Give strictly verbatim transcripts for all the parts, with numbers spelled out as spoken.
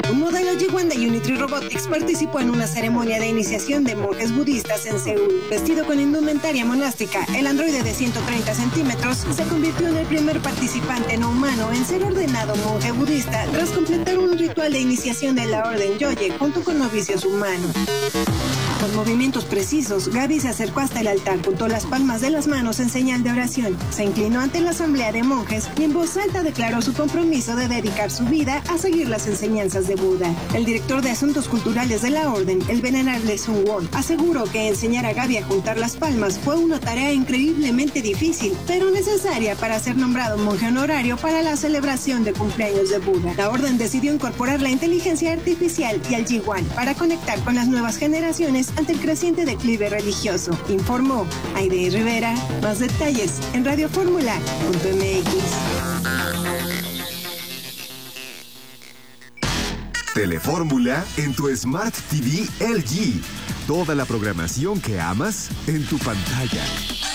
Un modelo Jiwan de Unitry Robotics participó en una ceremonia de iniciación de monjes budistas en Seúl. Vestido con indumentaria monástica, el androide de ciento treinta centímetros se convirtió en el primer participante no humano en ser ordenado monje budista tras completar un ritual de iniciación de la orden Yoye junto con novicios humanos. Con movimientos precisos, Gaby se acercó hasta el altar, juntó las palmas de las manos en señal de oración, se inclinó ante la asamblea de monjes y en voz alta declaró su compromiso de dedicar su vida a seguir las enseñanzas de Buda. El director de Asuntos Culturales de la Orden, el venerable Sun Won, aseguró que enseñar a Gaby a juntar las palmas fue una tarea increíblemente difícil, pero necesaria para ser nombrado monje honorario para la celebración de cumpleaños de Buda. La Orden decidió incorporar la inteligencia artificial y el Jiwan para conectar con las nuevas generaciones ante el creciente declive religioso, informó Aide Rivera. Más detalles en radioformula punto m x. Telefórmula en tu Smart T V L G. Toda la programación que amas en tu pantalla.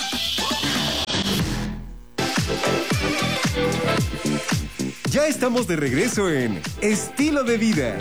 Ya estamos de regreso en Estilo de Vida.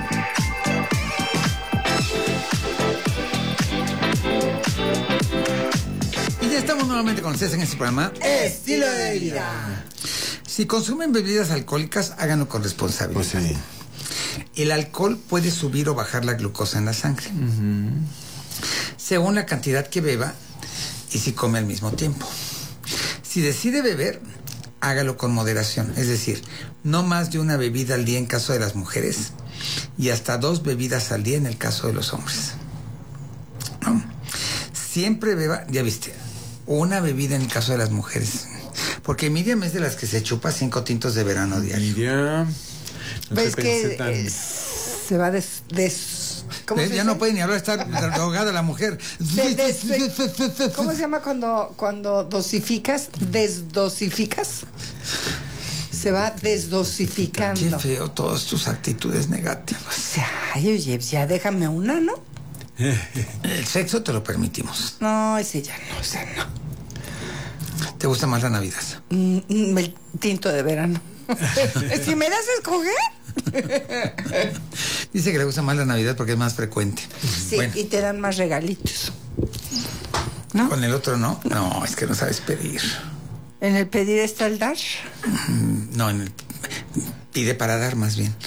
Y ya estamos nuevamente con ustedes en este programa Estilo de Vida. Si consumen bebidas alcohólicas, háganlo con responsabilidad. Pues sí. El alcohol puede subir o bajar la glucosa en la sangre, uh-huh, según la cantidad que beba y si come al mismo tiempo. Si decide beber, hágalo con moderación, es decir, no más de una bebida al día en caso de las mujeres y hasta dos bebidas al día en el caso de los hombres. ¿No? Siempre beba, ya viste, una bebida en el caso de las mujeres, porque Miriam es de las que se chupa cinco tintos de verano diario. Miriam, no ¿ves se que tan... eh, se va des... des ¿cómo ¿Ves? se Ya dice? no puede ni hablar, está drogada la mujer. De- des- de- ¿Cómo se llama cuando, cuando dosificas? ¿Desdosificas? Se va desdosificando. Qué feo todas tus actitudes negativas. Ay, oye, ya déjame una, ¿no? El sexo te lo permitimos. No, ese ya no, ese no. ¿Te gusta más la Navidad? Mm, mm, el tinto de verano. Si me das a escoger. Dice que le gusta más la Navidad porque es más frecuente. Sí, bueno, y te dan más regalitos. ¿No? con el otro no. No, es que no sabes pedir. En el pedir está el dar. No, en el, pide para dar más bien.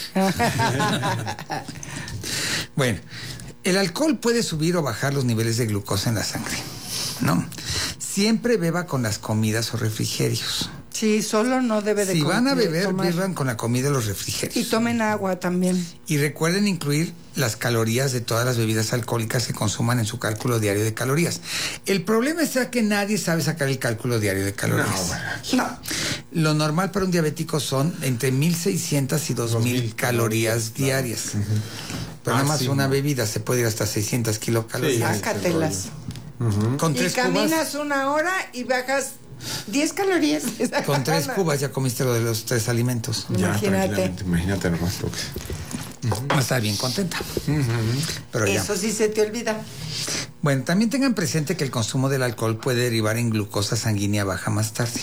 Bueno, el alcohol puede subir o bajar los niveles de glucosa en la sangre, ¿no? Siempre beba con las comidas o refrigerios. Sí, solo no debe de Si van a de beber, tomar. beban con la comida y los refrigerios. Y tomen agua también. Y recuerden incluir las calorías de todas las bebidas alcohólicas que consuman en su cálculo diario de calorías. El problema es que nadie sabe sacar el cálculo diario de calorías. No, no. Lo normal para un diabético son entre mil seiscientas y dos mil calorías diarias. Uh-huh. Pero nada más una bebida se puede ir hasta seiscientas kilocalorías. Sí, sácatelas. Uh-huh. Con tres y caminas cubas, una hora y bajas diez calorías. con tres cubas ya comiste lo de los tres alimentos. Ya, Imagínate. Imagínate nomás lo que... Uh-huh. Va a estar bien contenta. Uh-huh. Pero ya. Eso sí se te olvida. Bueno, también tengan presente que el consumo del alcohol puede derivar en glucosa sanguínea baja más tarde.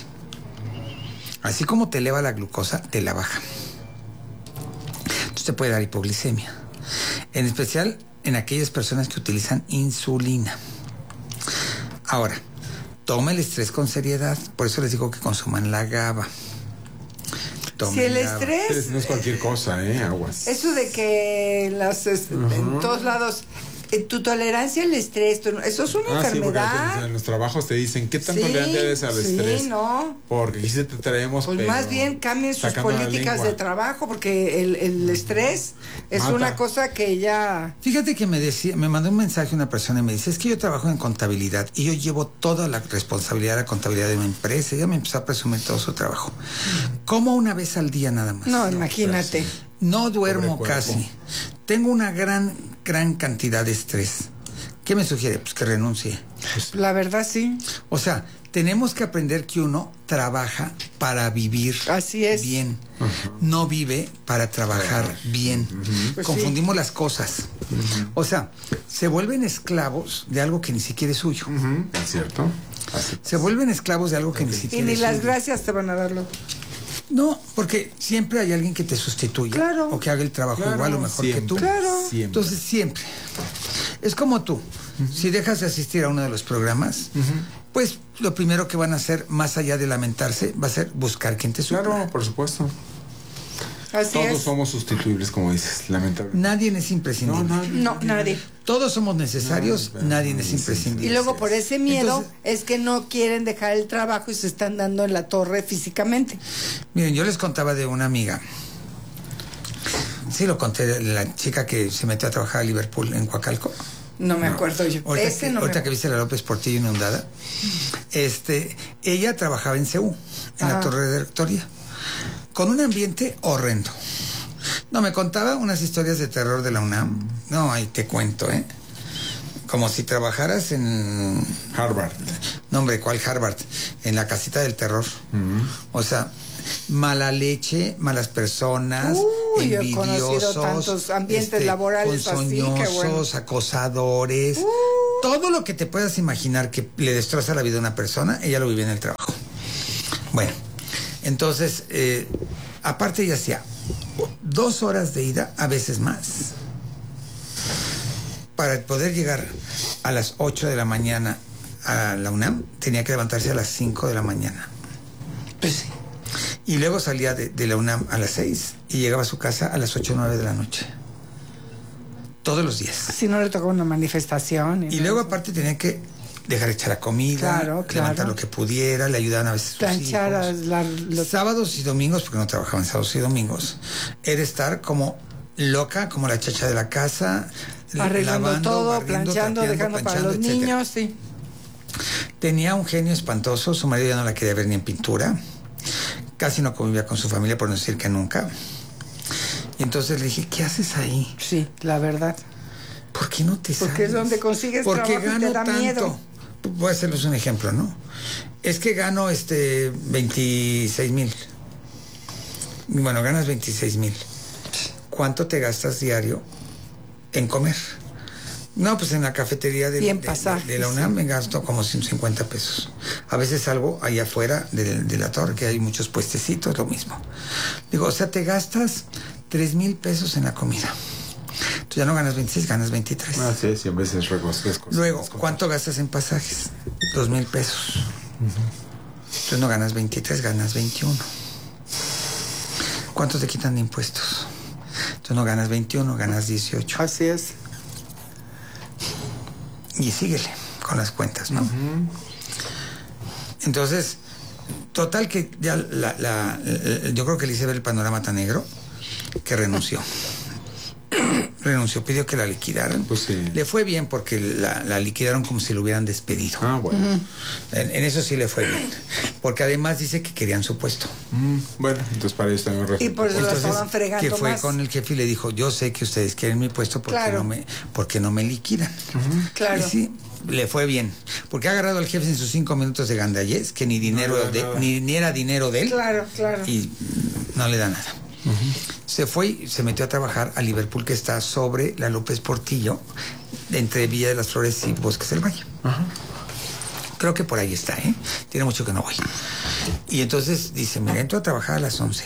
Así como te eleva la glucosa, te la baja. Entonces te puede dar hipoglicemia. En especial en aquellas personas que utilizan insulina. Ahora, toma el estrés con seriedad. Por eso les digo que consuman la GABA. Tomen Si el GABA. estrés... No es cualquier cosa, ¿eh? Aguas. Eso de que las, es, uh-huh. en todos lados... Eh, tu tolerancia al estrés, tu, eso es una ah, enfermedad. Sí, en los trabajos te dicen, ¿qué tan sí, tolerante eres al sí, estrés? no. Porque aquí sí te traemos... Pues más bien cambien sus políticas de trabajo, porque el, el estrés es Mata. una cosa que ya... Fíjate que me decía, me mandó un mensaje una persona y me dice, es que yo trabajo en contabilidad y yo llevo toda la responsabilidad de la contabilidad de mi empresa. Y ella me empezó a presumir todo su trabajo. ¿Cómo una vez al día nada más? No, no imagínate. Pues, no duermo casi. Tengo una gran, gran cantidad de estrés. ¿Qué me sugiere? Pues que renuncie. La verdad, sí. O sea, tenemos que aprender que uno trabaja para vivir Así es. bien. Uh-huh. No vive para trabajar uh-huh. bien. Uh-huh. Pues confundimos sí. las cosas. Uh-huh. O sea, se vuelven esclavos de algo que ni siquiera es suyo. Uh-huh. ¿Es cierto? Así. Se vuelven esclavos de algo que okay. ni siquiera es suyo. Y ni es las suyo. gracias te van a darlo. No, porque siempre hay alguien que te sustituya. Claro. O que haga el trabajo Claro, igual o mejor siempre, que tú. Claro. Siempre. Entonces, siempre. Es como tú. Uh-huh. Si dejas de asistir a uno de los programas, uh-huh. pues lo primero que van a hacer, más allá de lamentarse, va a ser buscar quien te supla. Claro, por supuesto. Así Todos es. somos sustituibles, como dices, lamentablemente. Nadie es imprescindible. No, nadie. No, nadie. Todos somos necesarios, No, nadie no, es sí, imprescindible. Y luego por ese miedo Entonces, es que no quieren dejar el trabajo y se están dando en la torre físicamente. Miren, yo les contaba de una amiga. Sí, lo conté de la chica que se metió a trabajar a Liverpool en Coacalco. No me acuerdo yo. Ahorita, Ese que, no ahorita me... que viste la López Portillo inundada, este, ella trabajaba en C U, en Ajá. la torre de rectoría, con un ambiente horrendo. No, me contaba unas historias de terror de la UNAM. No, ahí te cuento, ¿eh? Como si trabajaras en... Harvard. No, hombre, ¿cuál Harvard? En la casita del terror. Uh-huh. O sea, mala leche, malas personas, Uy, yo he envidiosos, conocido tantos ambientes este, laborales así, que bueno. ponzoñosos, acosadores. Uh. Todo lo que te puedas imaginar que le destroza la vida a una persona, ella lo vivía en el trabajo. Bueno, entonces, eh, aparte ella hacía dos horas de ida, a veces más. Para poder llegar a las ocho de la mañana a la UNAM, tenía que levantarse a las cinco de la mañana. Pues sí. Y luego salía de, de la UNAM a las seis y llegaba a su casa a las ocho o nueve de la noche. Todos los días. Si no le tocó una manifestación. Y, y luego aparte tenía que dejar echar la comida, claro, claro. levantar lo que pudiera, le ayudaban a veces sus planchar hijos. La, los... Sábados y domingos, porque no trabajaban sábados y domingos, era estar como loca, como la chacha de la casa, arreglando lavando, todo, barriendo, planchando, trapeando, dejando para planchando, los etcétera. niños, sí. Tenía un genio espantoso, su marido ya no la quería ver ni en pintura, casi no convivía con su familia, por no decir que nunca. Y entonces le dije, ¿qué haces ahí? Sí, la verdad. ¿Por qué no te sales? Porque es donde consigues Porque trabajo gano y te da tanto. miedo. Voy a hacerles un ejemplo, ¿no? Es que gano este veintiséis mil. Bueno, ganas veintiséis mil. ¿Cuánto te gastas diario en comer? No, pues en la cafetería de, y en de, pasajes, de, de la UNAM me gasto como ciento cincuenta pesos. A veces salgo allá afuera de, de la torre, que hay muchos puestecitos, lo mismo. Digo, o sea, te gastas tres mil pesos en la comida. Tú ya no ganas veintiséis, ganas veintitrés. Ah, sí, sí, a veces recostes. Luego, ¿cuánto gastas en pasajes? Dos mil pesos. Uh-huh. Tú no ganas veintitrés, ganas veintiuno. ¿Cuánto te quitan de impuestos? Tú no ganas veintiuno, ganas dieciocho. Así es. Y síguele con las cuentas, ¿no? Uh-huh. Entonces, total que ya la, la, la, yo creo que le hice ver el panorama tan negro que renunció. renunció, pidió que la liquidaran. Pues sí. Le fue bien porque la, la liquidaron como si lo hubieran despedido. Ah, bueno. Uh-huh. En, en eso sí le fue bien. Porque además dice que querían su puesto. Mm, bueno, entonces para ellos también Y por eso entonces, la estaban fregando que fue más. con el jefe y le dijo, yo sé que ustedes quieren mi puesto porque claro. no me porque no me liquidan. Uh-huh. Claro. Y sí, le fue bien. Porque ha agarrado al jefe en sus cinco minutos de gandallez, que ni dinero no de, ni, ni era dinero de él. Claro, claro. Y no le da nada. Uh-huh. Se fue y se metió a trabajar a Liverpool, que está sobre la López Portillo, entre Villa de las Flores y Bosques del Valle. Uh-huh. Creo que por ahí está, ¿eh? Tiene mucho que no voy. Y entonces dice, mira, entro a trabajar a las once.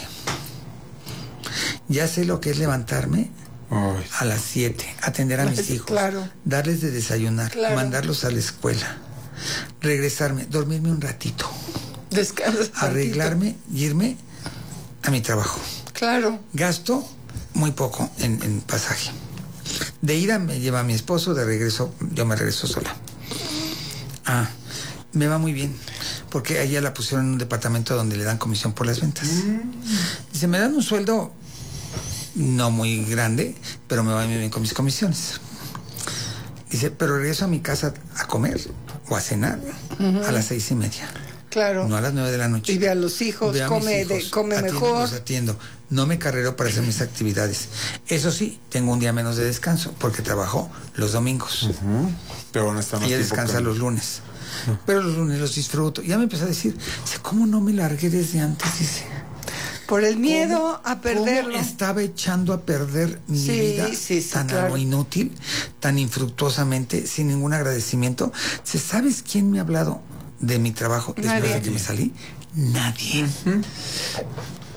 Ya sé lo que es levantarme Ay. a las siete, atender a mis hijos, claro. darles de desayunar, claro. mandarlos a la escuela, regresarme, dormirme un ratito, descansar, arreglarme y irme a mi trabajo. Claro. Gasto muy poco en, en pasaje. De ida me lleva mi esposo, de regreso yo me regreso sola. Ah, me va muy bien, porque a ella la pusieron en un departamento donde le dan comisión por las ventas. Dice, me dan un sueldo no muy grande, pero me va muy bien con mis comisiones. Dice, pero regreso a mi casa a comer o a cenar uh-huh. a las seis y media. Claro. No a las nueve de la noche. Y ve a los hijos, ve a come, hijos, de, come atiendo, mejor. Los atiendo. No me carrero para hacer mis actividades. Eso sí, tengo un día menos de descanso porque trabajo los domingos. Uh-huh. Pero no está más Ella descansa que... los lunes. Uh-huh. Pero los lunes los disfruto. Ya me empezó a decir, ¿cómo no me largué desde antes? Dice. Por el miedo a perderlo. ¿Cómo estaba echando a perder mi sí, vida sí, sí, tan claro. algo inútil, tan infructuosamente, sin ningún agradecimiento? ¿Sabes quién me ha hablado de mi trabajo después Nadie. de que me salí? Nadie. Uh-huh.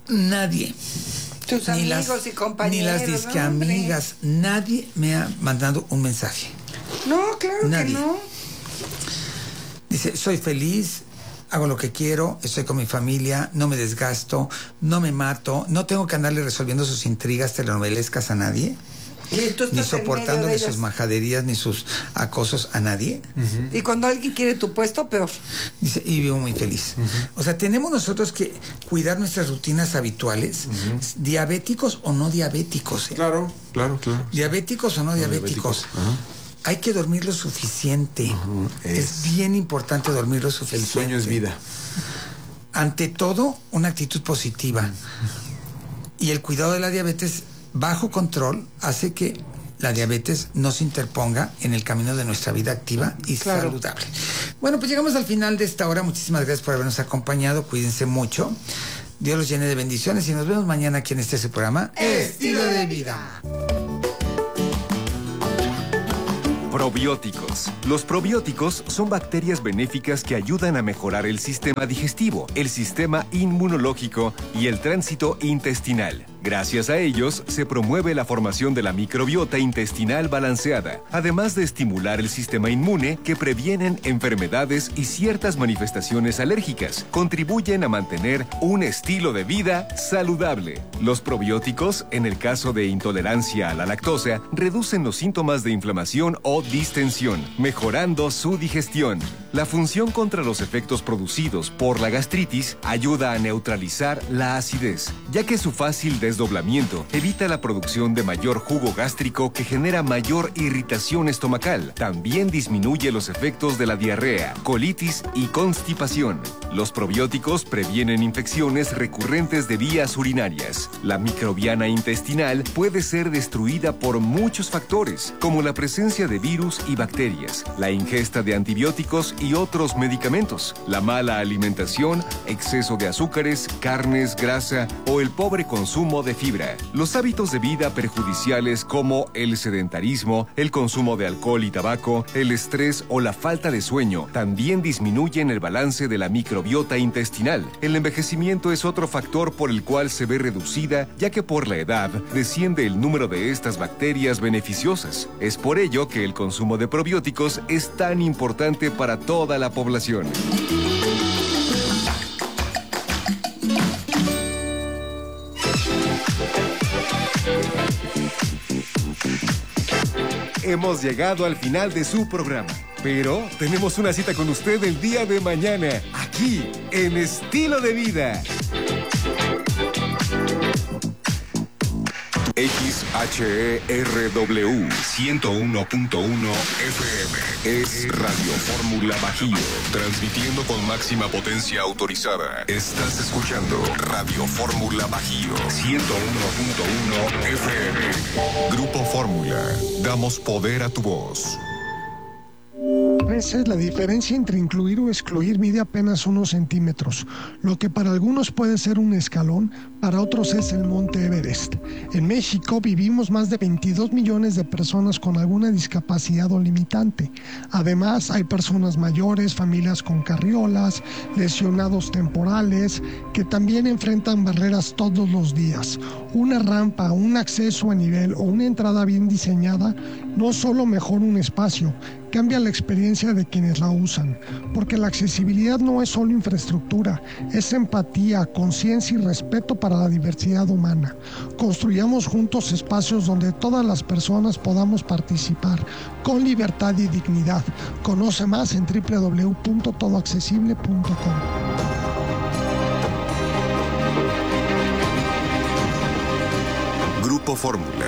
Nadie. Tus ni amigos las, y compañeros. Ni las disque amigas. Nadie me ha mandado un mensaje. No, claro Nadie. que no. Dice, soy feliz, hago lo que quiero, estoy con mi familia, no me desgasto, no me mato, no tengo que andarle resolviendo sus intrigas telenovelescas a nadie. Y tú Ni estás en soportando medio de ni sus ellas. majaderías ni sus acosos a nadie. Y cuando alguien quiere tu puesto, peor. Dice, y vivo muy feliz. Uh-huh. O sea, tenemos nosotros que cuidar nuestras rutinas habituales, uh-huh. diabéticos o no diabéticos. ¿eh? Claro, claro, claro. Diabéticos o no, no diabéticos. diabéticos. Uh-huh. Hay que dormir lo suficiente. Uh-huh. Es... es bien importante dormir lo suficiente. El sueño es vida. Ante todo, una actitud positiva. Uh-huh. Y el cuidado de la diabetes bajo control hace que la diabetes no se interponga en el camino de nuestra vida activa y claro. saludable. Bueno, pues llegamos al final de esta hora. Muchísimas gracias por habernos acompañado. Cuídense mucho. Dios los llene de bendiciones y nos vemos mañana aquí en este su programa Estilo de Vida. Probióticos. Los probióticos son bacterias benéficas que ayudan a mejorar el sistema digestivo, el sistema inmunológico y el tránsito intestinal. Gracias a ellos, se promueve la formación de la microbiota intestinal balanceada, además de estimular el sistema inmune que previenen enfermedades y ciertas manifestaciones alérgicas. Contribuyen a mantener un estilo de vida saludable. Los probióticos, en el caso de intolerancia a la lactosa, reducen los síntomas de inflamación o distensión, mejorando su digestión. La función contra los efectos producidos por la gastritis ayuda a neutralizar la acidez, ya que su fácil desdoblamiento evita la producción de mayor jugo gástrico que genera mayor irritación estomacal. También disminuye los efectos de la diarrea, colitis y constipación. Los probióticos previenen infecciones recurrentes de vías urinarias. La microbiana intestinal puede ser destruida por muchos factores, como la presencia de virus y bacterias, la ingesta de antibióticos y otros medicamentos, la mala alimentación, exceso de azúcares, carnes, grasa o el pobre consumo de fibra. Los hábitos de vida perjudiciales como el sedentarismo, el consumo de alcohol y tabaco, el estrés o la falta de sueño también disminuyen el balance de la microbiota intestinal. El envejecimiento es otro factor por el cual se ve reducida, ya que por la edad desciende el número de estas bacterias beneficiosas. Es por ello que el consumo de probióticos es tan importante para toda la población. Hemos llegado al final de su programa, pero tenemos una cita con usted el día de mañana, aquí, en Estilo de Vida. X H E R W ciento uno punto uno F M es Radio Fórmula Bajío, transmitiendo con máxima potencia autorizada. Estás escuchando Radio Fórmula Bajío ciento uno punto uno F M. Grupo Fórmula, damos poder a tu voz. A veces la diferencia entre incluir o excluir mide apenas unos centímetros, lo que para algunos puede ser un escalón, para otros es el Monte Everest. En México vivimos más de veintidós millones de personas con alguna discapacidad o limitante. Además, hay personas mayores, familias con carriolas, lesionados temporales, que también enfrentan barreras todos los días. Una rampa, un acceso a nivel o una entrada bien diseñada no solo mejora un espacio, cambia la experiencia de quienes la usan, porque la accesibilidad no es solo infraestructura, es empatía, conciencia y respeto para la diversidad humana. Construyamos juntos espacios donde todas las personas podamos participar con libertad y dignidad. Conoce más en doble u doble u doble u punto todo accesible punto com. Grupo Fórmula.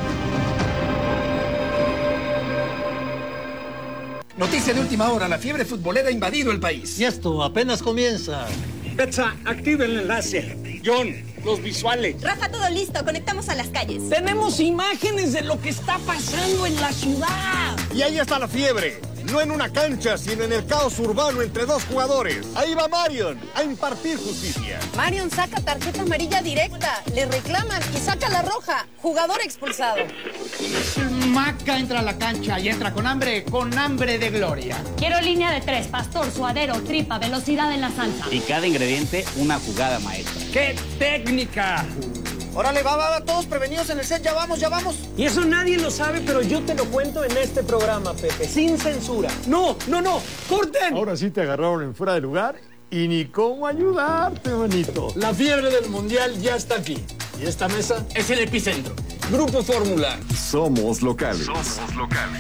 Noticia de última hora, la fiebre futbolera ha invadido el país. Y esto apenas comienza. Betsa, activa el enlace. John, los visuales. Rafa, todo listo, conectamos a las calles. Tenemos imágenes de lo que está pasando en la ciudad. Y ahí está la fiebre. No en una cancha, sino en el caos urbano entre dos jugadores. Ahí va Marion a impartir justicia. Marion saca tarjeta amarilla directa, le reclaman y saca la roja. Jugador expulsado. Maca entra a la cancha y entra con hambre, con hambre de gloria. Quiero línea de tres, pastor, suadero, tripa, velocidad en la salsa. Y cada ingrediente una jugada maestra. ¡Qué técnica! Órale, va, va, va, todos prevenidos en el set, ya vamos, ya vamos. Y eso nadie lo sabe, pero yo te lo cuento en este programa, Pepe, sin censura. No, no, no, corten. Ahora sí te agarraron en fuera de lugar y ni cómo ayudarte, manito. La fiebre del mundial ya está aquí. Y esta mesa es el epicentro. Grupo Fórmula. Somos locales. Somos locales.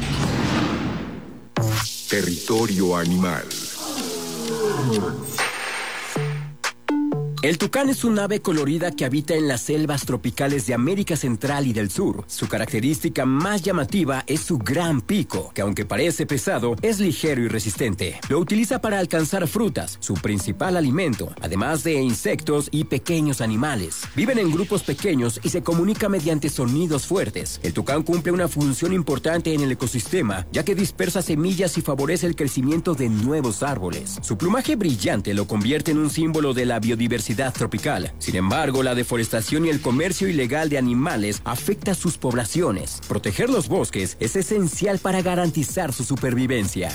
Territorio animal. El tucán es un ave colorida que habita en las selvas tropicales de América Central y del Sur. Su característica más llamativa es su gran pico, que aunque parece pesado, es ligero y resistente. Lo utiliza para alcanzar frutas, su principal alimento, además de insectos y pequeños animales. Viven en grupos pequeños y se comunica mediante sonidos fuertes. El tucán cumple una función importante en el ecosistema, ya que dispersa semillas y favorece el crecimiento de nuevos árboles. Su plumaje brillante lo convierte en un símbolo de la biodiversidad tropical. Sin embargo, la deforestación y el comercio ilegal de animales afecta a sus poblaciones. Proteger los bosques es esencial para garantizar su supervivencia.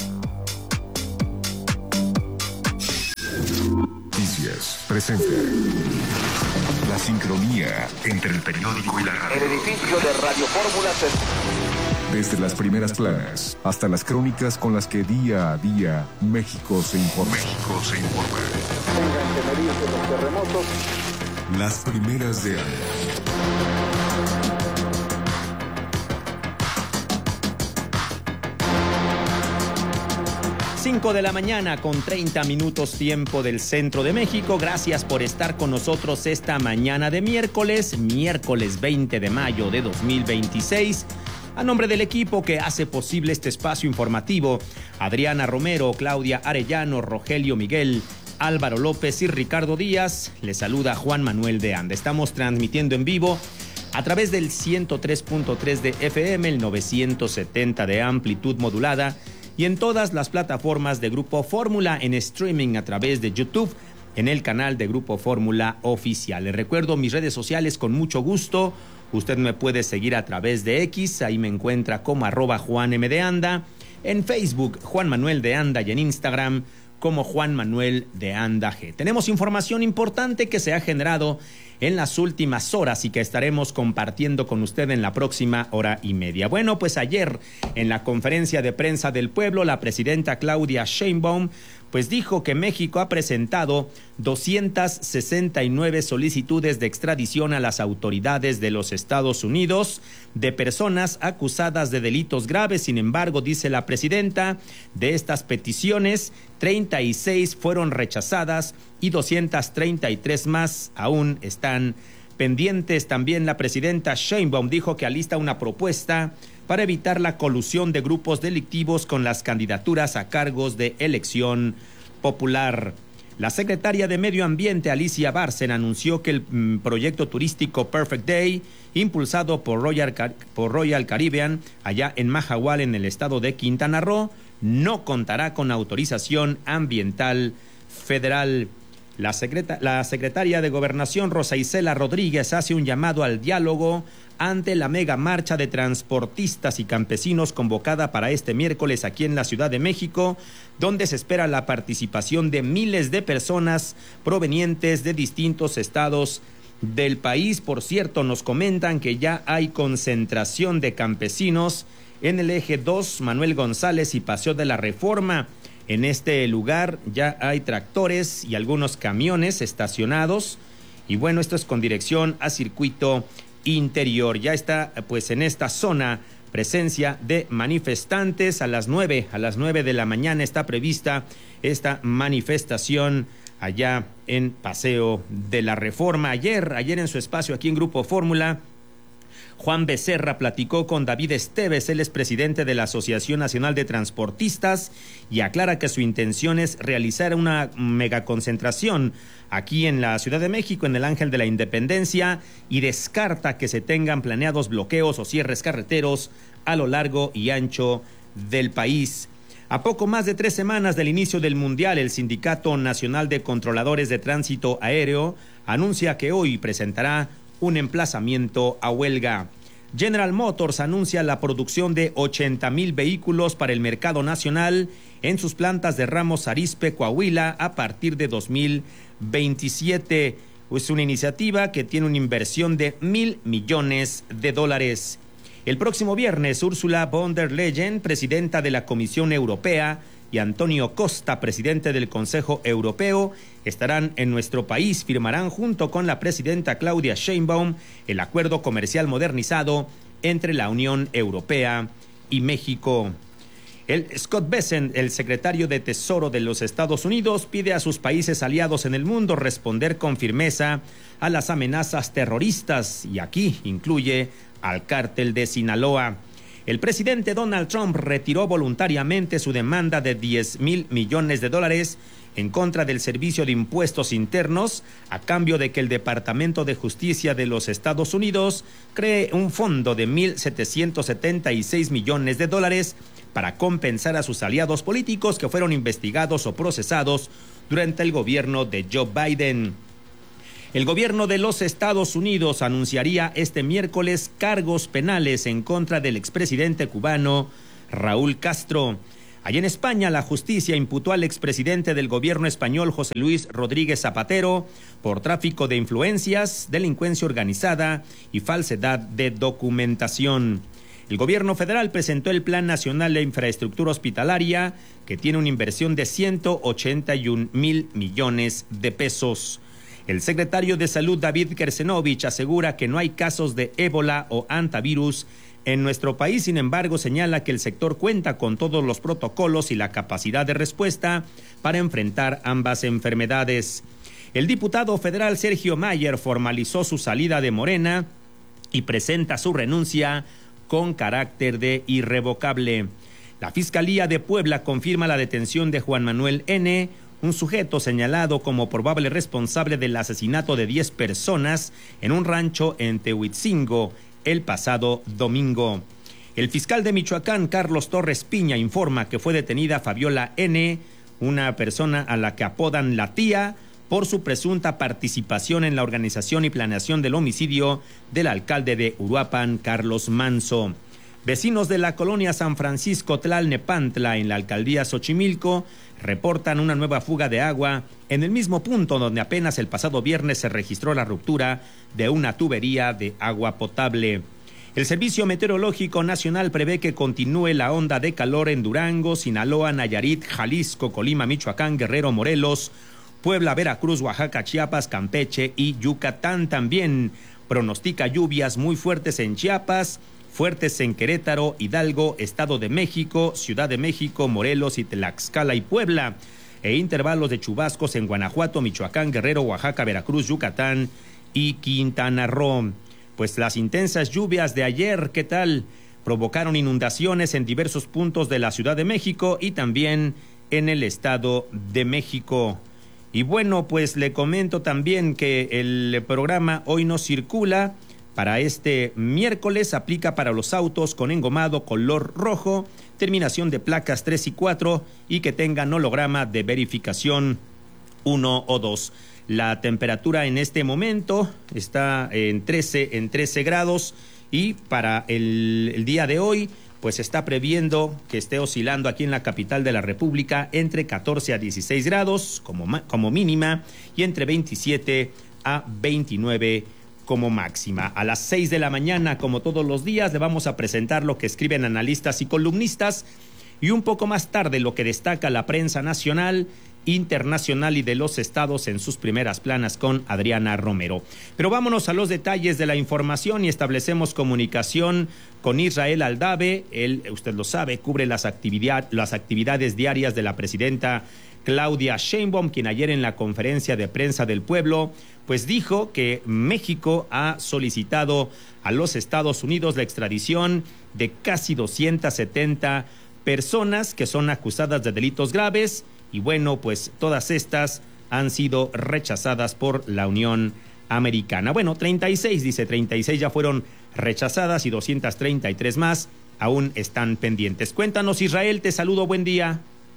Noticias presenta la sincronía entre el periódico y la radio. El edificio de Radio Fórmula se... Desde las primeras planas hasta las crónicas con las que día a día México se informa. México se informa. Tengan que medirse los terremotos. Las primeras de año. cinco de la mañana con treinta minutos tiempo del centro de México. Gracias por estar con nosotros esta mañana de miércoles, miércoles veinte de mayo de dos mil veintiséis. A nombre del equipo que hace posible este espacio informativo, Adriana Romero, Claudia Arellano, Rogelio Miguel, Álvaro López y Ricardo Díaz, les saluda Juan Manuel de Anda. Estamos transmitiendo en vivo a través del ciento tres punto tres de F M, el novecientos setenta de amplitud modulada y en todas las plataformas de Grupo Fórmula en streaming a través de YouTube en el canal de Grupo Fórmula Oficial. Les recuerdo mis redes sociales con mucho gusto. Usted me puede seguir a través de X, ahí me encuentra como arroba Juan M. de Anda, en Facebook Juan Manuel de Anda y en Instagram como Juan Manuel de Anda G. Tenemos información importante que se ha generado en las últimas horas y que estaremos compartiendo con usted en la próxima hora y media. Bueno, pues ayer en la conferencia de prensa del pueblo, la presidenta Claudia Sheinbaum pues dijo que México ha presentado doscientas sesenta y nueve solicitudes de extradición a las autoridades de los Estados Unidos de personas acusadas de delitos graves. Sin embargo, dice la presidenta, de estas peticiones, treinta y seis fueron rechazadas y doscientas treinta y tres más aún están pendientes. También la presidenta Sheinbaum dijo que alista una propuesta para evitar la colusión de grupos delictivos con las candidaturas a cargos de elección popular. La secretaria de Medio Ambiente, Alicia Bárcena, anunció que el mm, proyecto turístico Perfect Day, impulsado por Royal, Car- por Royal Caribbean, allá en Mahahual, en el estado de Quintana Roo, no contará con autorización ambiental federal. La, secreta- la secretaria de Gobernación, Rosa Isela Rodríguez, hace un llamado al diálogo ante la mega marcha de transportistas y campesinos convocada para este miércoles aquí en la Ciudad de México, donde se espera la participación de miles de personas provenientes de distintos estados del país. Por cierto, nos comentan que ya hay concentración de campesinos en el eje dos, Manuel González y Paseo de la Reforma. En este lugar ya hay tractores y algunos camiones estacionados. Y bueno, esto es con dirección a circuito interior. Ya está pues en esta zona presencia de manifestantes. A las nueve, a las nueve de la mañana está prevista esta manifestación allá en Paseo de la Reforma. Ayer, ayer en su espacio aquí en Grupo Fórmula, Juan Becerra platicó con David Esteves, él es presidente de la Asociación Nacional de Transportistas, y aclara que su intención es realizar una megaconcentración aquí en la Ciudad de México, en el Ángel de la Independencia, y descarta que se tengan planeados bloqueos o cierres carreteros a lo largo y ancho del país. A poco más de tres semanas del inicio del Mundial, el Sindicato Nacional de Controladores de Tránsito Aéreo anuncia que hoy presentará un emplazamiento a huelga. General Motors anuncia la producción de ochenta mil vehículos para el mercado nacional en sus plantas de Ramos Arizpe, Coahuila, a partir de dos mil veintisiete. Es una iniciativa que tiene una inversión de mil millones de dólares. El próximo viernes, Ursula von der Leyen, presidenta de la Comisión Europea, y Antonio Costa, presidente del Consejo Europeo, estarán en nuestro país. Firmarán junto con la presidenta Claudia Sheinbaum el acuerdo comercial modernizado entre la Unión Europea y México. El Scott Bessent, el secretario de Tesoro de los Estados Unidos, pide a sus países aliados en el mundo responder con firmeza a las amenazas terroristas, y aquí incluye al cártel de Sinaloa. El presidente Donald Trump retiró voluntariamente su demanda de diez mil millones de dólares en contra del Servicio de Impuestos Internos, a cambio de que el Departamento de Justicia de los Estados Unidos cree un fondo de mil setecientos setenta y seis millones de dólares para compensar a sus aliados políticos que fueron investigados o procesados durante el gobierno de Joe Biden. El gobierno de los Estados Unidos anunciaría este miércoles cargos penales en contra del expresidente cubano Raúl Castro. Allá en España, la justicia imputó al expresidente del gobierno español, José Luis Rodríguez Zapatero, por tráfico de influencias, delincuencia organizada y falsedad de documentación. El gobierno federal presentó el Plan Nacional de Infraestructura Hospitalaria, que tiene una inversión de ciento ochenta y un mil millones de pesos. El secretario de Salud, David Kersenovich, asegura que no hay casos de ébola o hantavirus en nuestro país. Sin embargo, señala que el sector cuenta con todos los protocolos y la capacidad de respuesta para enfrentar ambas enfermedades. El diputado federal Sergio Mayer formalizó su salida de Morena y presenta su renuncia con carácter de irrevocable. La Fiscalía de Puebla confirma la detención de Juan Manuel N., un sujeto señalado como probable responsable del asesinato de diez personas en un rancho en Tehuitzingo el pasado domingo. El fiscal de Michoacán, Carlos Torres Piña, informa que fue detenida Fabiola N., una persona a la que apodan la tía, por su presunta participación en la organización y planeación del homicidio del alcalde de Uruapan, Carlos Manso. Vecinos de la colonia San Francisco Tlalnepantla, en la alcaldía Xochimilco, reportan una nueva fuga de agua en el mismo punto donde apenas el pasado viernes se registró la ruptura de una tubería de agua potable. El Servicio Meteorológico Nacional prevé que continúe la onda de calor en Durango, Sinaloa, Nayarit, Jalisco, Colima, Michoacán, Guerrero, Morelos, Puebla, Veracruz, Oaxaca, Chiapas, Campeche y Yucatán. También pronostica lluvias muy fuertes en Chiapas, fuertes en Querétaro, Hidalgo, Estado de México, Ciudad de México, Morelos y Tlaxcala y Puebla, e intervalos de chubascos en Guanajuato, Michoacán, Guerrero, Oaxaca, Veracruz, Yucatán y Quintana Roo. Pues las intensas lluvias de ayer, ¿qué tal? Provocaron inundaciones en diversos puntos de la Ciudad de México y también en el Estado de México. Y bueno, pues le comento también que el programa Hoy No Circula para este miércoles aplica para los autos con engomado color rojo, terminación de placas tres y cuatro y que tengan holograma de verificación uno o dos. La temperatura en este momento está en trece, en trece grados y para el, el día de hoy pues está previendo que esté oscilando aquí en la capital de la República entre catorce a dieciséis grados como, como mínima y entre veintisiete a veintinueve como máxima. A las seis de la mañana, como todos los días, le vamos a presentar lo que escriben analistas y columnistas y un poco más tarde lo que destaca la prensa nacional, internacional y de los estados en sus primeras planas con Adriana Romero. Pero vámonos a los detalles de la información y establecemos comunicación con Israel Aldave. Él, usted lo sabe, cubre las, actividad, las actividades diarias de la presidenta Claudia Sheinbaum, quien ayer en la conferencia de prensa del pueblo, pues dijo que México ha solicitado a los Estados Unidos la extradición de casi doscientas setenta personas que son acusadas de delitos graves y bueno, pues todas estas han sido rechazadas por la Unión Americana. Bueno, treinta y seis, dice, treinta y seis ya fueron rechazadas y doscientas treinta y tres más aún están pendientes. Cuéntanos, Israel, te saludo, buen día.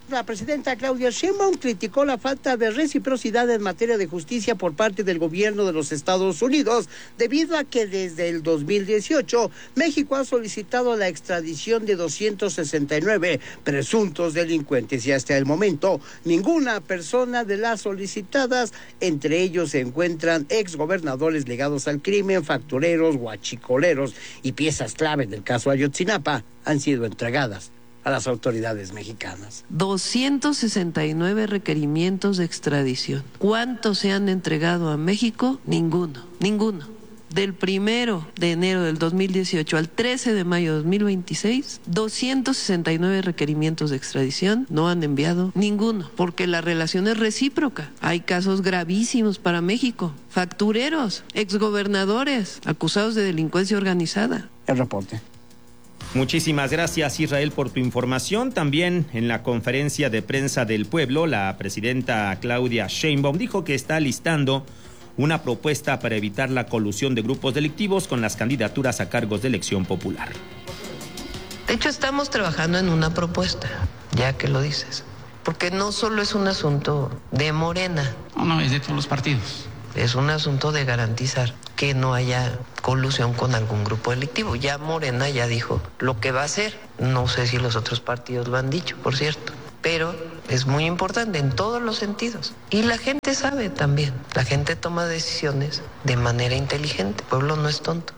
La presidenta Claudia Sheinbaum criticó la falta de reciprocidad en materia de justicia por parte del gobierno de los Estados Unidos, debido a que desde el dos mil dieciocho México ha solicitado la extradición de doscientos sesenta y nueve presuntos delincuentes y hasta el momento ninguna persona de las solicitadas, entre ellos se encuentran exgobernadores ligados al crimen, factureros, guachicoleros y piezas clave del caso Ayotzinapa, han sido entregadas a las autoridades mexicanas. doscientos sesenta y nueve requerimientos de extradición. ¿Cuántos se han entregado a México? Ninguno, ninguno. Del primero de enero del dos mil dieciocho al trece de mayo de dos mil veintiséis, doscientos sesenta y nueve requerimientos de extradición, no han enviado ninguno, porque la relación es recíproca. Hay casos gravísimos para México, factureros, exgobernadores, acusados de delincuencia organizada. El reporte. Muchísimas gracias, Israel, por tu información. También en la conferencia de prensa del pueblo, la presidenta Claudia Sheinbaum dijo que está listando una propuesta para evitar la colusión de grupos delictivos con las candidaturas a cargos de elección popular. De hecho, estamos trabajando en una propuesta, ya que lo dices, porque no solo es un asunto de Morena. No, no, es de todos los partidos. Es un asunto de garantizar que no haya colusión con algún grupo delictivo. Ya Morena ya dijo lo que va a hacer. No sé si los otros partidos lo han dicho, por cierto. Pero es muy importante en todos los sentidos. Y la gente sabe también. La gente toma decisiones de manera inteligente. El pueblo no es tonto.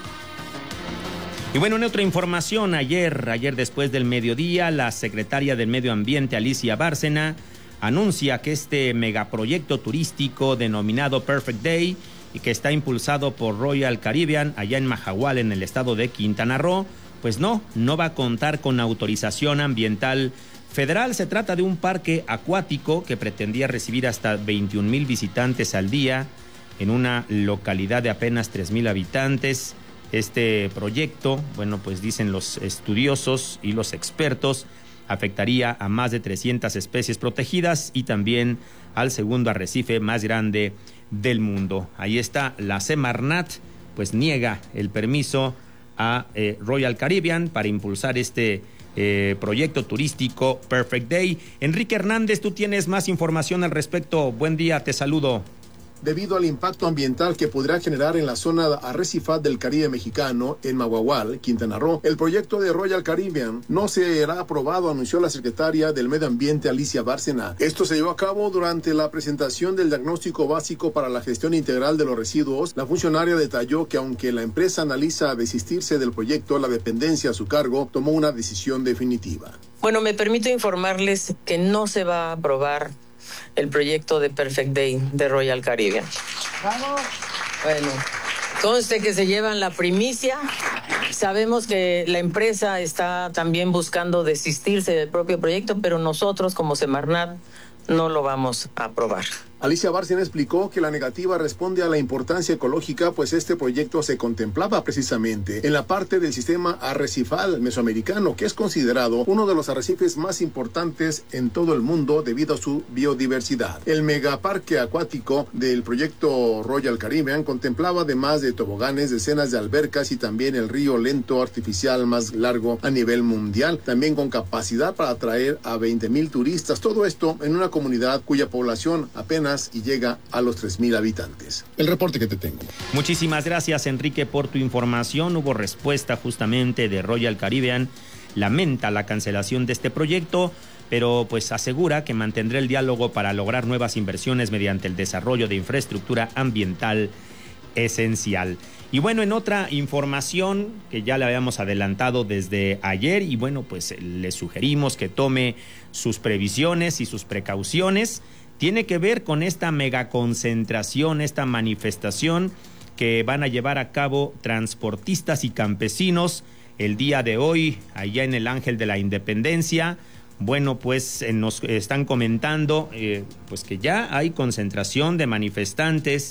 Y bueno, en otra información, ayer, ayer después del mediodía, la secretaria del Medio Ambiente, Alicia Bárcena, anuncia que este megaproyecto turístico denominado Perfect Day y que está impulsado por Royal Caribbean allá en Mahahual, en el estado de Quintana Roo, pues no, no va a contar con autorización ambiental federal. Se trata de un parque acuático que pretendía recibir hasta veintiún mil visitantes al día en una localidad de apenas tres mil habitantes. Este proyecto, bueno, pues dicen los estudiosos y los expertos, afectaría a más de trescientas especies protegidas y también al segundo arrecife más grande del mundo. Ahí está, la Semarnat pues niega el permiso a eh, Royal Caribbean para impulsar este eh, proyecto turístico Perfect Day. Enrique Hernández, tú tienes más información al respecto. Buen día, te saludo. Debido al impacto ambiental que podrá generar en la zona arrecifal del Caribe mexicano, en Mahahual, Quintana Roo, el proyecto de Royal Caribbean no será aprobado, anunció la secretaria del Medio Ambiente, Alicia Bárcena. Esto se llevó a cabo durante la presentación del diagnóstico básico para la gestión integral de los residuos. La funcionaria detalló que aunque la empresa analiza desistirse del proyecto, la dependencia a su cargo tomó una decisión definitiva. Bueno, me permito informarles que no se va a aprobar el proyecto de Perfect Day de Royal Caribbean. ¡Vamos! Bueno, conste que se llevan la primicia. Sabemos que la empresa está también buscando desistirse del propio proyecto, pero nosotros como Semarnat no lo vamos a aprobar. Alicia Bárcena explicó que la negativa responde a la importancia ecológica, pues este proyecto se contemplaba precisamente en la parte del sistema arrecifal mesoamericano, que es considerado uno de los arrecifes más importantes en todo el mundo debido a su biodiversidad. El megaparque acuático del proyecto Royal Caribbean contemplaba, además de toboganes, decenas de albercas y también el río lento artificial más largo a nivel mundial, también con capacidad para atraer a veinte mil turistas. Todo esto en una comunidad cuya población apenas y llega a los tres mil habitantes. El reporte que te tengo. Muchísimas gracias, Enrique, por tu información. Hubo respuesta justamente de Royal Caribbean. Lamenta la cancelación de este proyecto, pero pues asegura que mantendrá el diálogo para lograr nuevas inversiones mediante el desarrollo de infraestructura ambiental esencial. Y bueno, en otra información que ya le habíamos adelantado desde ayer, y bueno, pues le sugerimos que tome sus previsiones y sus precauciones. Tiene que ver con esta megaconcentración, esta manifestación que van a llevar a cabo transportistas y campesinos el día de hoy allá en el Ángel de la Independencia. Bueno, pues eh, nos están comentando eh, pues que ya hay concentración de manifestantes,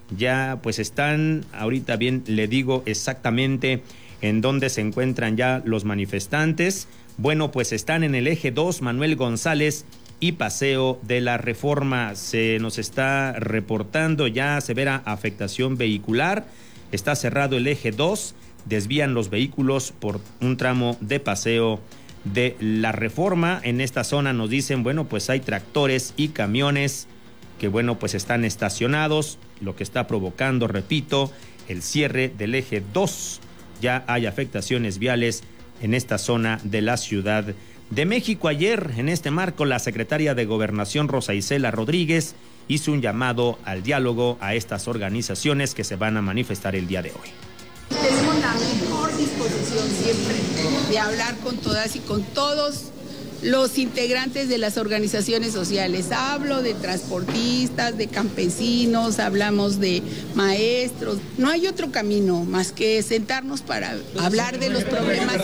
ya pues están, ahorita bien le digo exactamente en dónde se encuentran ya los manifestantes. Bueno, pues están en el eje dos, Manuel González y Paseo de la Reforma. Se nos está reportando ya severa afectación vehicular. Está cerrado el eje dos, desvían los vehículos por un tramo de Paseo de la Reforma. En esta zona nos dicen, bueno, pues hay tractores y camiones que, bueno, pues están estacionados, lo que está provocando, repito, el cierre del eje dos. Ya hay afectaciones viales en esta zona de la Ciudad de México. Ayer, en este marco, la secretaria de Gobernación, Rosa Isela Rodríguez, hizo un llamado al diálogo a estas organizaciones que se van a manifestar el día de hoy. Tenemos la mejor disposición siempre de hablar con todas y con todos los integrantes de las organizaciones sociales. Hablo de transportistas, de campesinos, hablamos de maestros. No hay otro camino más que sentarnos para hablar de los problemas.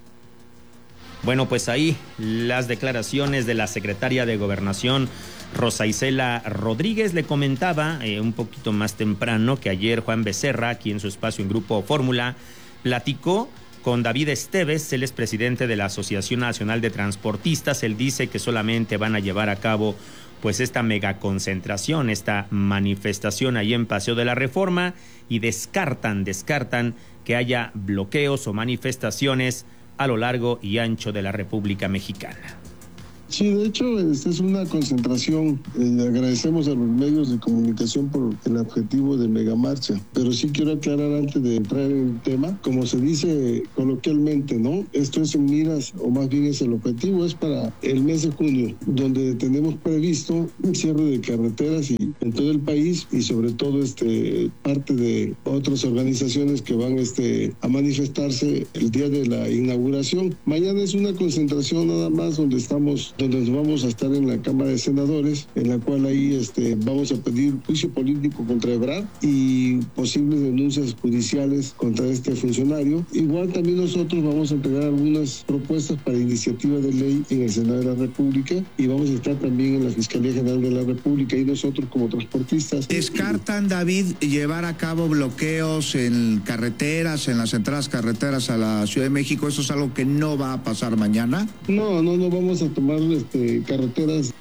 Bueno, pues ahí las declaraciones de la secretaria de Gobernación, Rosa Isela Rodríguez. Le comentaba eh, un poquito más temprano que ayer Juan Becerra, aquí en su espacio en Grupo Fórmula, platicó con David Esteves, él es presidente de la Asociación Nacional de Transportistas. Él dice que solamente van a llevar a cabo pues esta megaconcentración, esta manifestación ahí en Paseo de la Reforma, y descartan, descartan que haya bloqueos o manifestaciones a lo largo y ancho de la República Mexicana. Sí, de hecho, esta es una concentración. Eh, agradecemos a los medios de comunicación por el objetivo de megamarcha. Pero sí quiero aclarar antes de entrar en el tema, como se dice coloquialmente, ¿no? Esto es en miras, o más bien es el objetivo, es para el mes de junio, donde tenemos previsto un cierre de carreteras y, en todo el país, y sobre todo este parte de otras organizaciones que van este, a manifestarse el día de la inauguración. Mañana es una concentración nada más donde estamos donde nos vamos a estar en la Cámara de Senadores, en la cual ahí este, vamos a pedir juicio político contra Ebrard y posibles denuncias judiciales contra este funcionario. Igual también nosotros vamos a entregar algunas propuestas para iniciativa de ley en el Senado de la República, y vamos a estar también en la Fiscalía General de la República, y nosotros como transportistas. ¿Descartan, David, llevar a cabo bloqueos en carreteras, en las entradas carreteras a la Ciudad de México? ¿Eso es algo que no va a pasar mañana? No, no, no vamos a tomar Este, carreteras.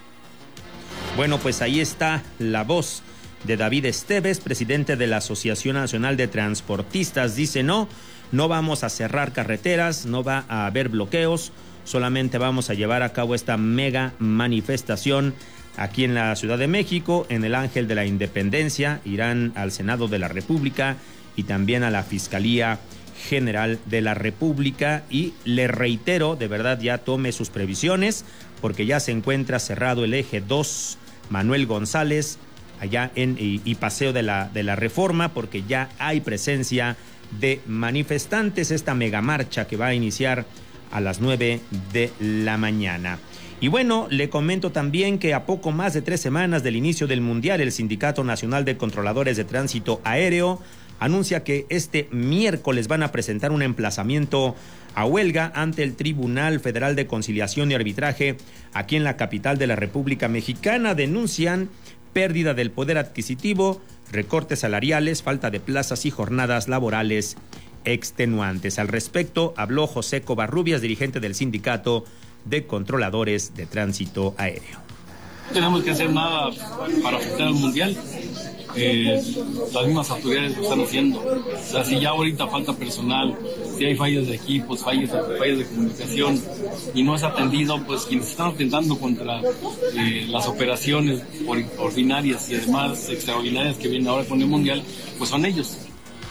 Bueno, pues ahí está la voz de David Esteves, presidente de la Asociación Nacional de Transportistas. Dice, no, no vamos a cerrar carreteras, no va a haber bloqueos, solamente vamos a llevar a cabo esta mega manifestación aquí en la Ciudad de México, en el Ángel de la Independencia. Irán al Senado de la República y también a la Fiscalía General de la República, y le reitero, de verdad, ya tome sus previsiones, porque ya se encuentra cerrado el eje dos Manuel González allá en y, y Paseo de la, de la Reforma, porque ya hay presencia de manifestantes, esta megamarcha que va a iniciar a las nueve de la mañana. Y bueno, le comento también que a poco más de tres semanas del inicio del Mundial, el Sindicato Nacional de Controladores de Tránsito Aéreo anuncia que este miércoles van a presentar un emplazamiento a huelga ante el Tribunal Federal de Conciliación y Arbitraje aquí en la capital de la República Mexicana. Denuncian pérdida del poder adquisitivo, recortes salariales, falta de plazas y jornadas laborales extenuantes. Al respecto habló José Covarrubias, dirigente del Sindicato de Controladores de Tránsito Aéreo. No tenemos que hacer nada para afectar al Mundial. Eh, las mismas autoridades lo están haciendo. O sea, si ya ahorita falta personal, si hay fallas de equipos, fallas, fallas de comunicación y no es atendido, pues quienes están atentando contra eh, las operaciones ordinarias y además extraordinarias que vienen ahora con el Mundial, pues son ellos.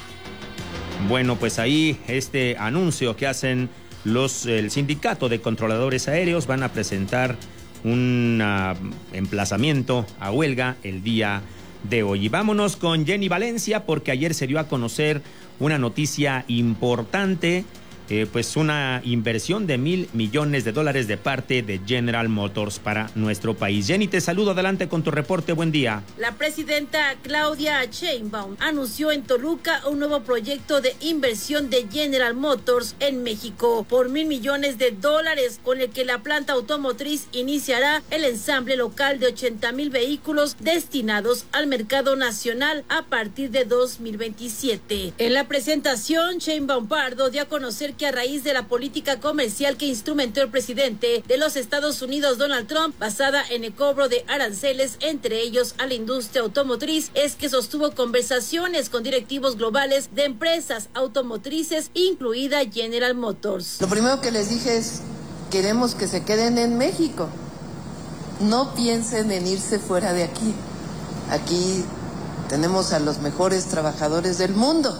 Bueno, pues ahí este anuncio que hacen los el Sindicato de Controladores Aéreos, van a presentar un uh, emplazamiento a huelga el día de hoy. Y vámonos con Jenny Valencia, porque ayer se dio a conocer una noticia importante, eh, pues una inversión de mil millones de dólares de parte de General Motors para nuestro país. Jenny, te saludo, adelante con tu reporte, buen día. La presidenta Claudia Sheinbaum anunció en Toluca un nuevo proyecto de inversión de General Motors en México por mil millones de dólares, con el que la planta automotriz iniciará el ensamble local de ochenta mil vehículos destinados al mercado nacional a partir de dos mil veintisiete. En la presentación, Sheinbaum Pardo dio a conocer que a raíz de la política comercial que instrumentó el presidente de los Estados Unidos, Donald Trump, basada en el cobro de aranceles, entre ellos a la industria automotriz, es que sostuvo conversaciones con directivos globales de empresas automotrices, incluida General Motors. Lo primero que les dije es, queremos que se queden en México. No piensen en irse fuera de aquí. Aquí tenemos a los mejores trabajadores del mundo.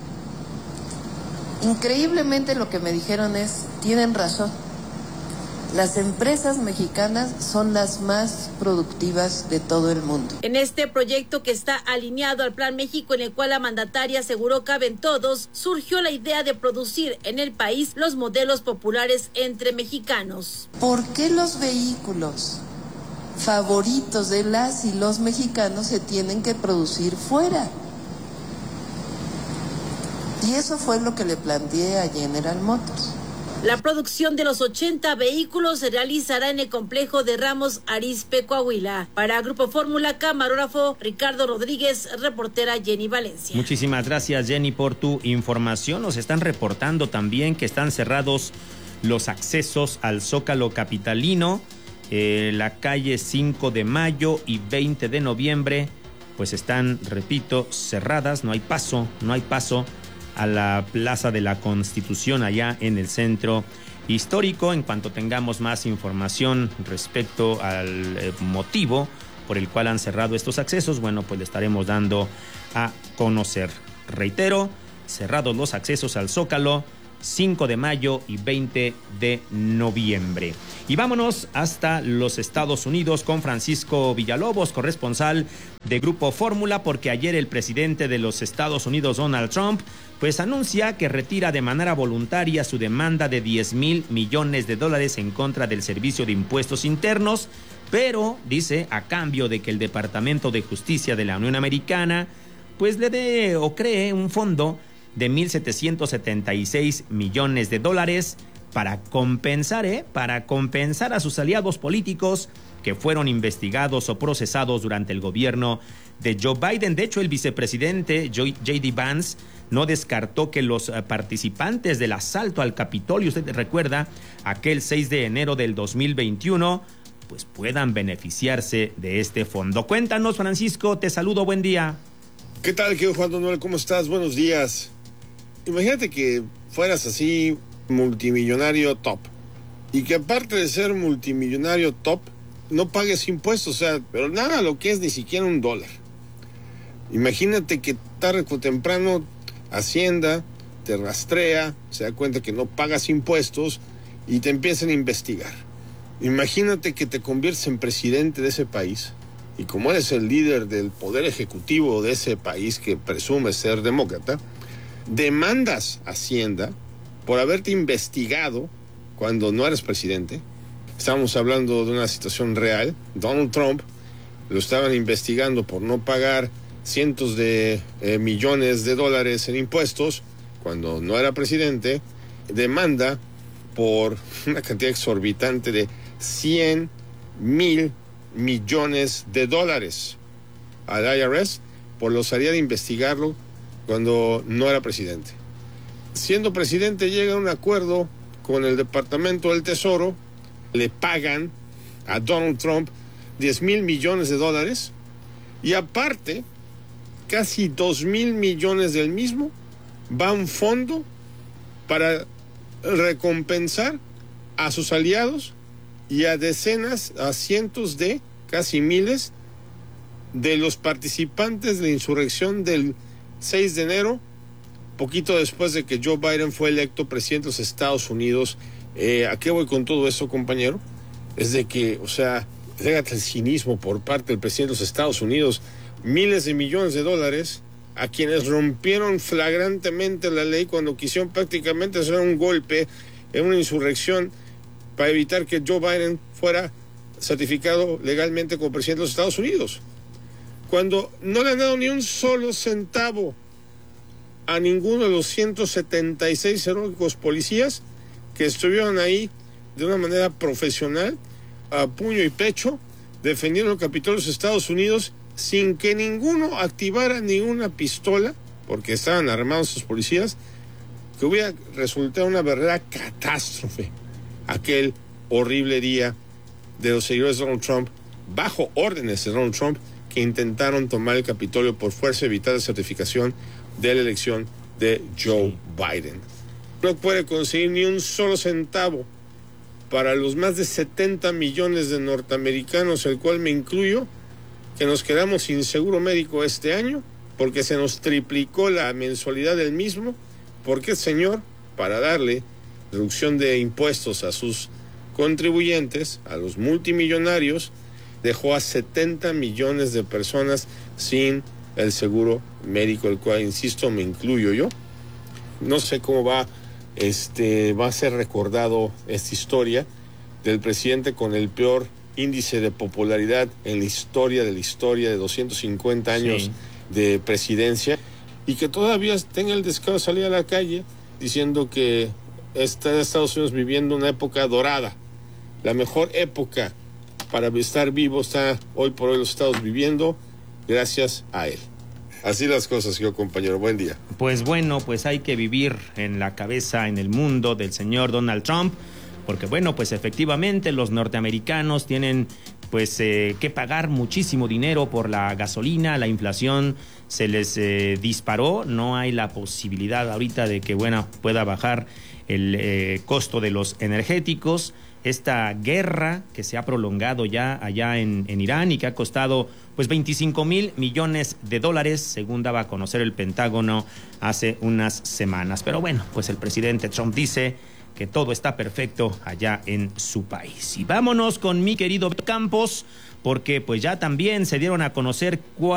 Increíblemente lo que me dijeron es, tienen razón. Las empresas mexicanas son las más productivas de todo el mundo. En este proyecto que está alineado al Plan México, en el cual la mandataria aseguró caben todos, surgió la idea de producir en el país los modelos populares entre mexicanos. ¿Por qué los vehículos favoritos de las y los mexicanos se tienen que producir fuera? Y eso fue lo que le planteé a General Motors. La producción de los ochenta vehículos se realizará en el complejo de Ramos Arizpe, Coahuila. Para Grupo Fórmula, camarógrafo Ricardo Rodríguez, reportera Jenny Valencia. Muchísimas gracias, Jenny, por tu información. Nos están reportando también que están cerrados los accesos al Zócalo capitalino. Eh, la calle cinco de mayo y veinte de noviembre, pues están, repito, cerradas. No hay paso, no hay paso a la Plaza de la Constitución allá en el centro histórico. En cuanto tengamos más información respecto al eh, motivo por el cual han cerrado estos accesos, bueno, pues le estaremos dando a conocer. Reitero, cerrados los accesos al Zócalo, cinco de mayo y veinte de noviembre. Y vámonos hasta los Estados Unidos con Francisco Villalobos, corresponsal de Grupo Fórmula, porque ayer el presidente de los Estados Unidos, Donald Trump, pues anuncia que retira de manera voluntaria su demanda de diez mil millones de dólares en contra del Servicio de Impuestos Internos, pero dice a cambio de que el Departamento de Justicia de la Unión Americana pues le dé o cree un fondo de mil setecientos setenta y seis millones de dólares para compensar, ¿eh? para compensar a sus aliados políticos que fueron investigados o procesados durante el gobierno de Joe Biden. De hecho, el vicepresidente J D Vance no descartó que los participantes del asalto al Capitolio, usted recuerda, aquel seis de enero del dos mil veintiuno, pues puedan beneficiarse de este fondo. Cuéntanos, Francisco, te saludo, buen día. ¿Qué tal, querido Juan Manuel? ¿Cómo estás? Buenos días. Imagínate que fueras así multimillonario top y que aparte de ser multimillonario top no pagues impuestos, o sea, pero nada, lo que es ni siquiera un dólar. Imagínate que tarde o temprano Hacienda te rastrea, se da cuenta que no pagas impuestos y te empiezan a investigar. Imagínate que te conviertes en presidente de ese país y como eres el líder del poder ejecutivo de ese país que presume ser demócrata, demandas a Hacienda por haberte investigado cuando no eres presidente. Estamos hablando de una situación real. Donald Trump lo estaban investigando por no pagar cientos de eh, millones de dólares en impuestos cuando no era presidente. Demanda por una cantidad exorbitante de cien mil millones de dólares al I R S por la osadía de investigarlo cuando no era presidente. Siendo presidente llega a un acuerdo con el Departamento del Tesoro, le pagan a Donald Trump diez mil millones de dólares y aparte casi dos mil millones del mismo va a un fondo para recompensar a sus aliados y a decenas, a cientos de, casi miles de los participantes de la insurrección del seis de enero, poquito después de que Joe Biden fue electo presidente de los Estados Unidos. Eh, ¿A qué voy con todo eso, compañero? Es de que, o sea, fíjate el cinismo por parte del presidente de los Estados Unidos, miles de millones de dólares a quienes rompieron flagrantemente la ley cuando quisieron prácticamente hacer un golpe en una insurrección para evitar que Joe Biden fuera certificado legalmente como presidente de los Estados Unidos. Cuando no le han dado ni un solo centavo a ninguno de los ciento setenta y seis heroicos policías que estuvieron ahí de una manera profesional, a puño y pecho, defendiendo el Capitolio de los Estados Unidos sin que ninguno activara ni una pistola, porque estaban armados sus policías, que hubiera resultado una verdadera catástrofe aquel horrible día de los seguidores de Donald Trump, bajo órdenes de Donald Trump, que intentaron tomar el Capitolio por fuerza, evitar la certificación de la elección de Joe Biden. No puede conseguir ni un solo centavo para los más de setenta millones de norteamericanos, el cual me incluyo, que nos quedamos sin seguro médico este año, porque se nos triplicó la mensualidad del mismo, porque el señor, para darle reducción de impuestos a sus contribuyentes, a los multimillonarios, dejó a setenta millones de personas sin el seguro médico, el cual, insisto, me incluyo yo. No sé cómo va, este, va a ser recordado esta historia del presidente con el peor índice de popularidad en la historia de la historia de doscientos cincuenta años sí. de presidencia, y que todavía tenga el descaro de salir a la calle diciendo que está Estados Unidos viviendo una época dorada. La mejor época para estar vivo está hoy por hoy los Estados viviendo gracias a él. Así las cosas, señor compañero. Buen día. Pues bueno, pues hay que vivir en la cabeza, en el mundo del señor Donald Trump, porque bueno, pues efectivamente los norteamericanos tienen pues eh, que pagar muchísimo dinero por la gasolina, la inflación se les eh, disparó, no hay la posibilidad ahorita de que bueno pueda bajar el eh, costo de los energéticos. Esta guerra que se ha prolongado ya allá en, en Irán y que ha costado pues veinticinco mil millones de dólares, según daba a conocer el Pentágono hace unas semanas. Pero bueno, pues el presidente Trump dice que todo está perfecto allá en su país. Y vámonos con mi querido Campos, porque pues ya también se dieron a conocer cuál